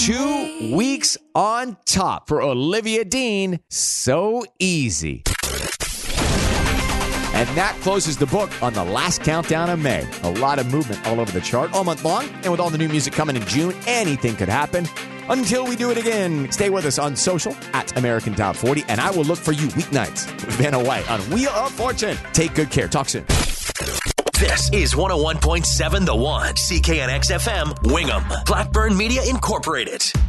2 weeks on top for Olivia Dean. So easy. And that closes the book on the last countdown of May. A lot of movement all over the chart all month long. And with all the new music coming in June, anything could happen. Until we do it again, stay with us on social at American Top 40. And I will look for you weeknights with Vanna White on Wheel of Fortune. Take good care. Talk soon. This is 101.7 The One, CKNX FM, Wingham, Blackburn Media Incorporated.